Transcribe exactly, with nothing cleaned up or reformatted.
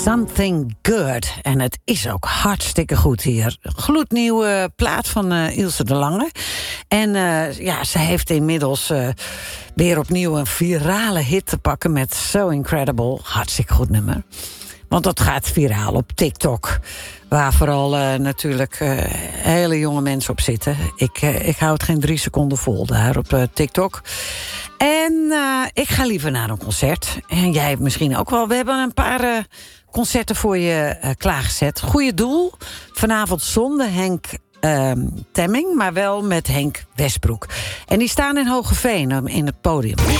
Something Good. En het is ook hartstikke goed hier. Gloednieuwe plaat van uh, Ilse de Lange. En uh, ja, ze heeft inmiddels uh, weer opnieuw een virale hit te pakken met So Incredible. Hartstikke goed nummer. Want dat gaat viraal op TikTok. Waar vooral uh, natuurlijk uh, hele jonge mensen op zitten. Ik, uh, ik hou het geen drie seconden vol daar op uh, TikTok. En uh, ik ga liever naar een concert. En jij misschien ook wel. We hebben een paar uh, concerten voor je uh, klaargezet. Goeie doel. Vanavond zonder Henk uh, Temming, maar wel met Henk Westbroek. En die staan in Hoogeveen in het podium.